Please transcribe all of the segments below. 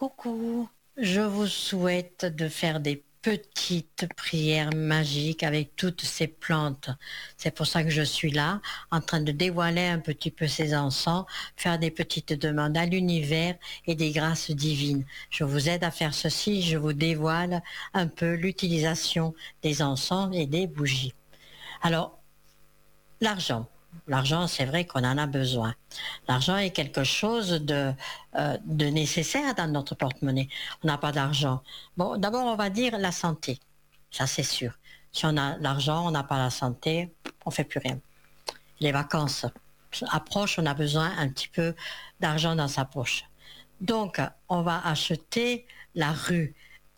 Coucou, je vous souhaite de faire des petites prières magiques avec toutes ces plantes. C'est pour ça que je suis là, en train de dévoiler un petit peu ces encens, faire des petites demandes à l'univers et des grâces divines. Je vous aide à faire ceci, je vous dévoile un peu l'utilisation des encens et des bougies. Alors, l'argent. L'argent, c'est vrai qu'on en a besoin. L'argent est quelque chose de nécessaire dans notre porte-monnaie. On n'a pas d'argent. Bon, d'abord, on va dire la santé. Ça, c'est sûr. Si on a l'argent, on n'a pas la santé, on fait plus rien. Les vacances approchent, on a besoin un petit peu d'argent dans sa poche. Donc, on va acheter la rue.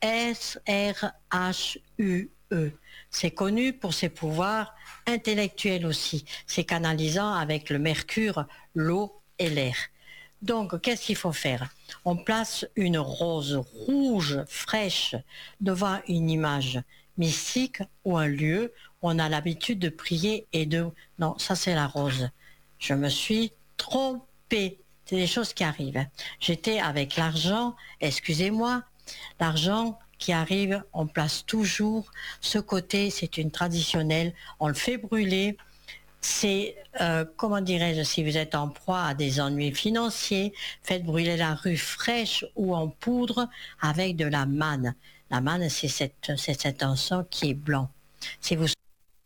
S-R-H-U-E. C'est connu pour ses pouvoirs intellectuels aussi. C'est canalisant avec le mercure, l'eau et l'air. Donc, qu'est-ce qu'il faut faire? On place une rose rouge fraîche devant une image mystique ou un lieu où on a l'habitude de prier et de... Non, ça c'est la rose. Je me suis trompée. C'est des choses qui arrivent. J'étais avec l'argent, excusez-moi, l'argent qui arrive, on place toujours ce côté, c'est une traditionnelle, on le fait brûler. C'est, comment dirais-je, si vous êtes en proie à des ennuis financiers, faites brûler la rue fraîche ou en poudre avec de la manne. La manne, c'est cet encens qui est blanc. Si vous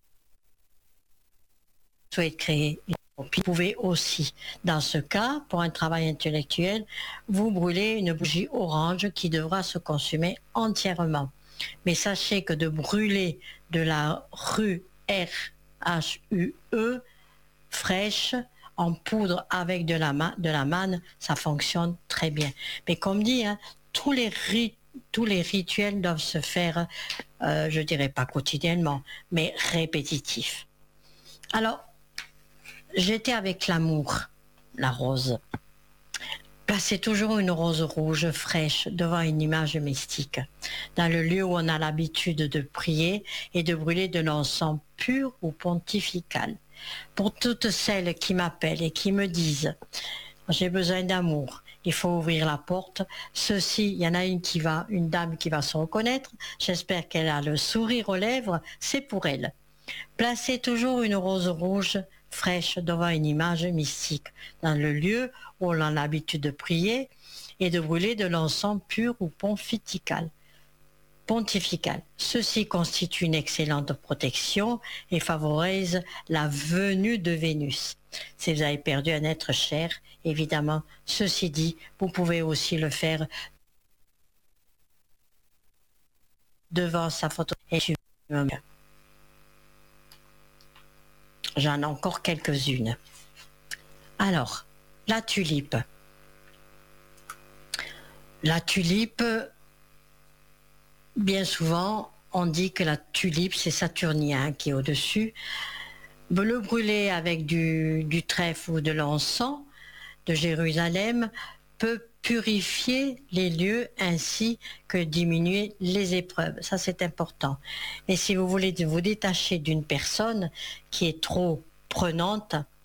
souhaitez créer une copie, vous pouvez aussi, dans ce cas, pour un travail intellectuel, vous brûlez une bougie orange qui devra se consumer entièrement. Mais sachez que de brûler de la rue R-H-U-E fraîche en poudre avec de la manne, ça fonctionne très bien. Mais comme dit, hein, tous les rituels doivent se faire, je dirais pas quotidiennement, mais répétitifs. Alors, j'étais avec l'amour, la rose. Placez toujours une rose rouge fraîche devant une image mystique, dans le lieu où on a l'habitude de prier et de brûler de l'encens pur ou pontifical. Pour toutes celles qui m'appellent et qui me disent « j'ai besoin d'amour », il faut ouvrir la porte. Ceci, il y en a une dame qui va se reconnaître, j'espère qu'elle a le sourire aux lèvres, c'est pour elle. Placez toujours une rose rouge fraîche devant une image mystique, dans le lieu où on a l'habitude de prier et de brûler de l'encens pur ou pontifical. Ceci constitue une excellente protection et favorise la venue de Vénus. Si vous avez perdu un être cher, évidemment, ceci dit, vous pouvez aussi le faire devant sa photo. J'en ai encore quelques-unes. Alors, la tulipe. La tulipe, bien souvent, on dit que la tulipe, c'est Saturnien qui est au-dessus. Le brûler avec du trèfle ou de l'encens de Jérusalem peut purifier les lieux ainsi que diminuer les épreuves. Ça, c'est important. Et si vous voulez vous détacher d'une personne qui est trop prenante,